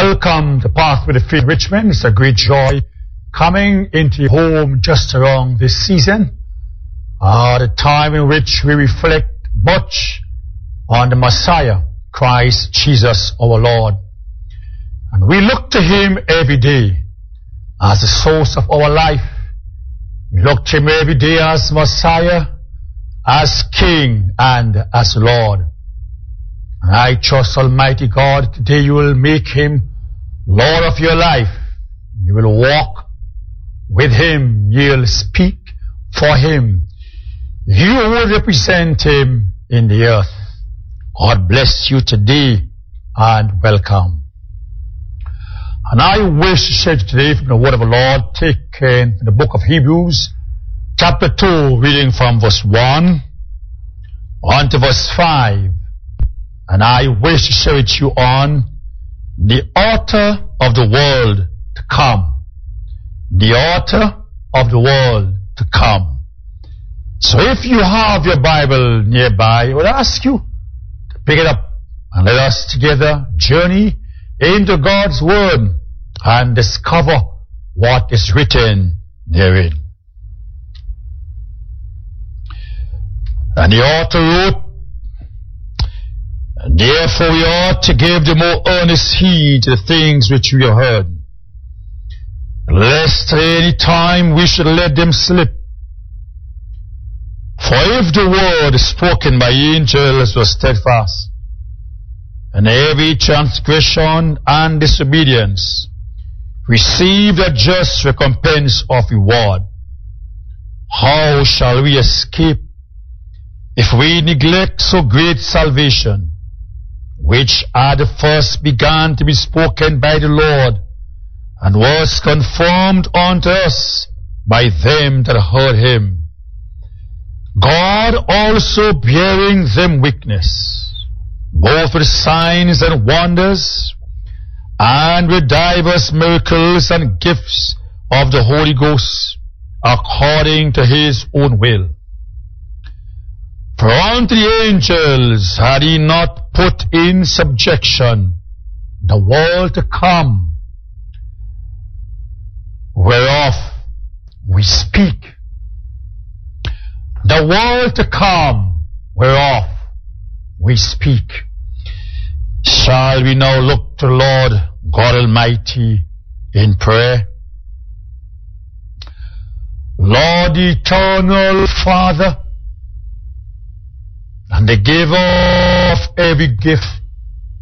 Welcome to Pathway to Faith Richmond. It's a great joy coming into your home just around this season, the time in which we reflect much on the Messiah, Christ Jesus our Lord. And we look to Him every day as the source of our life. We look to Him every day as Messiah, as King, and as Lord. And I trust Almighty God, today you will make Him Lord of your life. You will walk with Him. You'll speak for Him. You will represent Him in the earth. God bless you today and welcome. And I wish to share today from the word of the Lord, taken from the book of Hebrews, chapter 2, reading from verse 1 on to verse 5. And I wish to share with you on the author of the world to come. The author of the world to come. So if you have your Bible nearby, I would ask you to pick it up and let us together journey into God's Word and discover what is written therein. And the author wrote, "And therefore we ought to give the more earnest heed to the things which we have heard, lest at any time we should let them slip. For if the word spoken by angels was steadfast, and every transgression and disobedience received a just recompense of reward, how shall we escape if we neglect so great salvation, which at the first began to be spoken by the Lord, and was confirmed unto us by them that heard Him, God also bearing them witness, both with signs and wonders, and with divers miracles and gifts of the Holy Ghost, according to His own will. For unto the angels had He not put in subjection the world to come, whereof we speak. The world to come, whereof we speak. Shall we now look to the Lord God Almighty in prayer? Lord eternal Father, and the giver of every gift,